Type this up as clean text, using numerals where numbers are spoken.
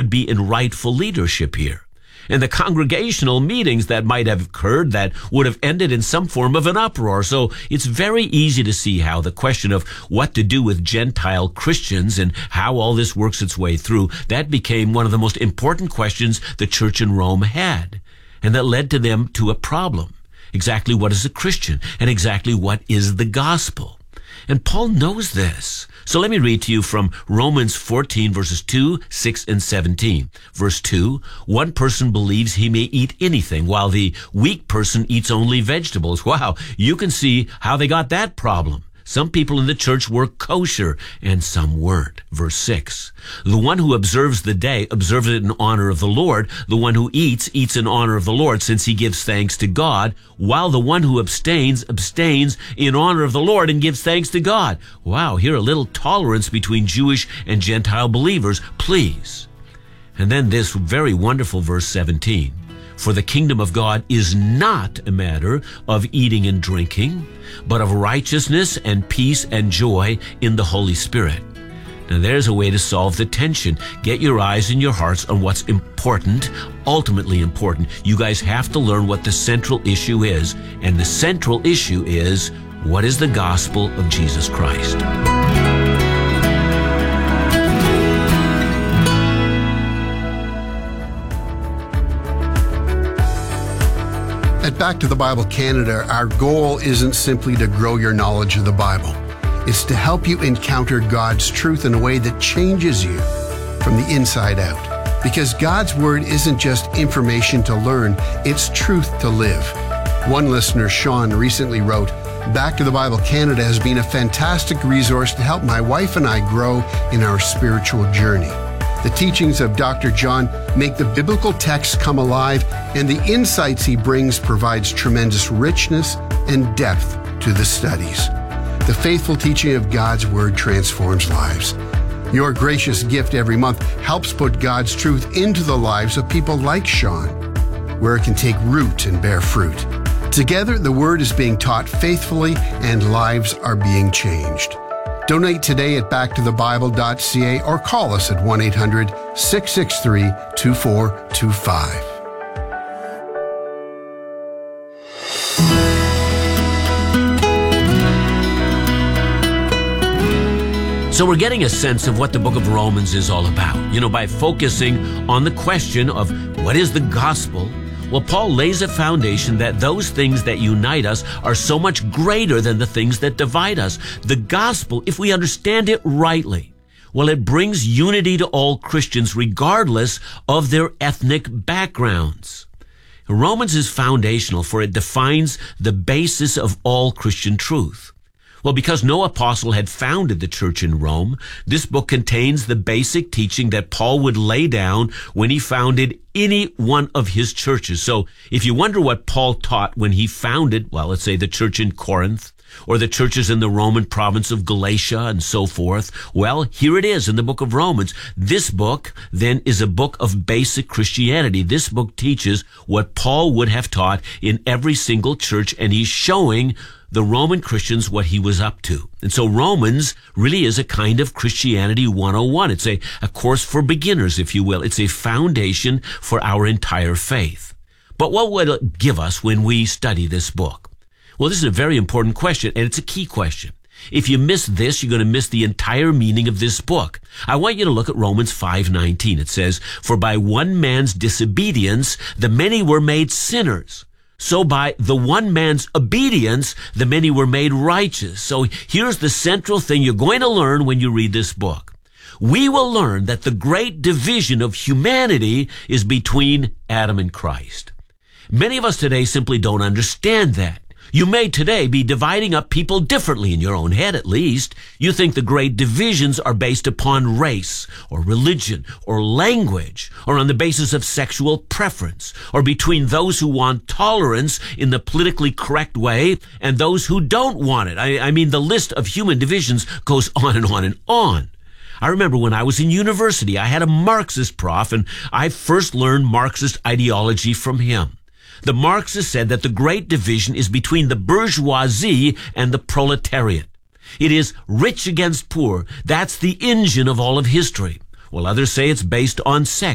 would be in rightful leadership here. And the congregational meetings that might have occurred that would have ended in some form of an uproar. So it's very easy to see how the question of what to do with Gentile Christians and how all this works its way through, that became one of the most important questions the church in Rome had. And that led to them to a problem. Exactly what is a Christian? And exactly what is the gospel? And Paul knows this. So let me read to you from Romans 14, verses 2, 6, and 17. Verse 2, one person believes he may eat anything, while the weak person eats only vegetables. Wow, you can see how they got that problem. Some people in the church were kosher, and some weren't. Verse 6, the one who observes the day observes it in honor of the Lord. The one who eats in honor of the Lord, since he gives thanks to God, while the one who abstains in honor of the Lord and gives thanks to God. Wow, here a little tolerance between Jewish and Gentile believers, please. And then this very wonderful verse 17. For the kingdom of God is not a matter of eating and drinking, but of righteousness and peace and joy in the Holy Spirit. Now there's a way to solve the tension. Get your eyes and your hearts on what's important, ultimately important. You guys have to learn what the central issue is. And the central issue is, what is the gospel of Jesus Christ? At Back to the Bible Canada, our goal isn't simply to grow your knowledge of the Bible. It's to help you encounter God's truth in a way that changes you from the inside out. Because God's Word isn't just information to learn, it's truth to live. One listener, Sean, recently wrote, Back to the Bible Canada has been a fantastic resource to help my wife and I grow in our spiritual journey. The teachings of Dr. John make the biblical text come alive, and the insights he brings provides tremendous richness and depth to the studies. The faithful teaching of God's Word transforms lives. Your gracious gift every month helps put God's truth into the lives of people like Sean, where it can take root and bear fruit. Together, the Word is being taught faithfully and lives are being changed. Donate today at backtothebible.ca or call us at 1-800-663-2425. So we're getting a sense of what the book of Romans is all about, by focusing on the question of what is the gospel. Well, Paul lays a foundation that those things that unite us are so much greater than the things that divide us. The gospel, if we understand it rightly, well, it brings unity to all Christians regardless of their ethnic backgrounds. Romans is foundational, for it defines the basis of all Christian truth. Well, because no apostle had founded the church in Rome, this book contains the basic teaching that Paul would lay down when he founded any one of his churches. So if you wonder what Paul taught when he founded, let's say the church in Corinth, or the churches in the Roman province of Galatia and so forth, here it is in the book of Romans. This book, then, is a book of basic Christianity. This book teaches what Paul would have taught in every single church, and he's showing the Roman Christians what he was up to. And so Romans really is a kind of Christianity 101. It's a course for beginners, if you will. It's a foundation for our entire faith. But what would it give us when we study this book? Well, this is a very important question, and it's a key question. If you miss this, you're going to miss the entire meaning of this book. I want you to look at Romans 5:19. It says, "For by one man's disobedience, the many were made sinners. So by the one man's obedience, the many were made righteous." So here's the central thing you're going to learn when you read this book. We will learn that the great division of humanity is between Adam and Christ. Many of us today simply don't understand that. You may today be dividing up people differently, in your own head at least. You think the great divisions are based upon race or religion or language, or on the basis of sexual preference, or between those who want tolerance in the politically correct way and those who don't want it. I mean, the list of human divisions goes on and on and on. I remember when I was in university, I had a Marxist prof, and I first learned Marxist ideology from him. The Marxists said that the great division is between the bourgeoisie and the proletariat. It is rich against poor. That's the engine of all of history. Well, others say it's based on sex.